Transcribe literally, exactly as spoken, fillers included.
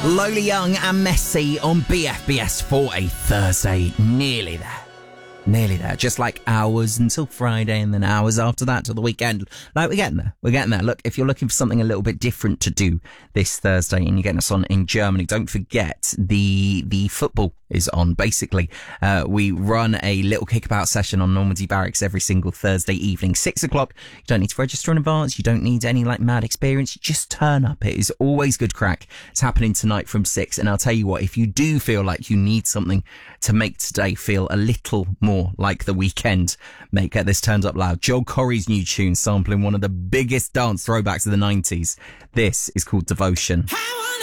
Lola Young and Messi on B F B S for a Thursday. Nearly there. Nearly there. Just like hours until Friday and then hours after that till the weekend. Like, we're getting there. We're getting there. Look, if you're looking for something a little bit different to do this Thursday and you're getting us on in Germany, don't forget the the football is on. Basically, uh, we run a little kickabout session on Normandy Barracks every single Thursday evening, six o'clock. You don't need to register in advance. You don't need any like mad experience. You just turn up. It is always good crack. It's happening tonight from six. And I'll tell you what, if you do feel like you need something to make today feel a little more like the weekend, mate, get this turned up loud. Joel Corry's new tune sampling one of the biggest dance throwbacks of the nineties. This is called Devotion.